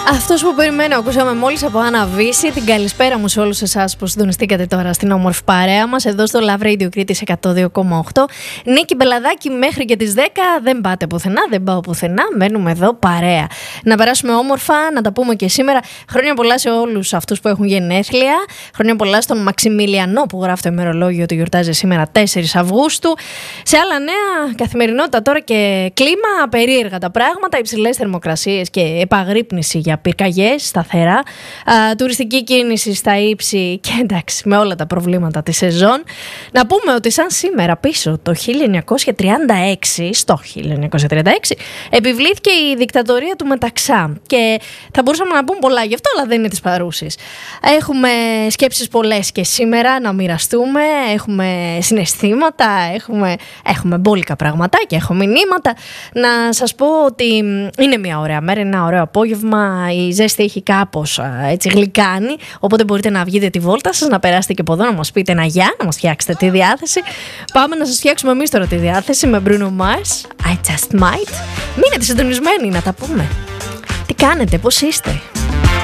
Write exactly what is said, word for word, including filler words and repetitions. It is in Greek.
Αυτός που περιμένω, ακούσαμε μόλις από Άννα Βύση. Την καλησπέρα μου σε όλους εσάς που συντονιστήκατε τώρα στην όμορφη παρέα μας, εδώ στο Love Radio Κρήτης εκατό δύο κόμμα οκτώ. Νίκη Μπελαδάκη, μέχρι και τις δέκα δεν πάτε πουθενά, δεν πάω πουθενά. Μένουμε εδώ παρέα. Να περάσουμε όμορφα, να τα πούμε και σήμερα. Χρόνια πολλά σε όλους αυτούς που έχουν γενέθλια. Χρόνια πολλά στον Μαξιμιλιανό που γράφει το ημερολόγιο ότι γιορτάζει σήμερα τέσσερις Αυγούστου. Σε άλλα νέα, καθημερινότητα τώρα και κλίμα, περίεργα τα πράγματα, υψηλές θερμοκρασίες και επαγρύπνηση για πυρκαγιές σταθερά, α, τουριστική κίνηση στα ύψη και εντάξει με όλα τα προβλήματα της σεζόν. Να πούμε ότι σαν σήμερα πίσω το χίλια εννιακόσια τριάντα έξι, στο χίλια εννιακόσια τριάντα έξι επιβλήθηκε η δικτατορία του Μεταξά και θα μπορούσαμε να πούμε πολλά γι' αυτό, αλλά δεν είναι της παρούσης. Έχουμε σκέψεις πολλές και σήμερα να μοιραστούμε, έχουμε συναισθήματα, έχουμε, έχουμε μπόλικα πραγματάκια, έχουμε μηνύματα. Να σας πω ότι είναι μια ωραία μέρα, ένα ωραίο απόγευμα. Η ζέστη έχει κάπως έτσι γλυκάνει, οπότε μπορείτε να βγείτε τη βόλτα σας, να περάσετε και από εδώ, να μας πείτε ένα γεια, να μας φτιάξετε τη διάθεση. Πάμε να σας φτιάξουμε εμείς τώρα τη διάθεση με Bruno Mars, I Just Might. Μείνετε συντονισμένοι να τα πούμε. Τι κάνετε, πώς είστε?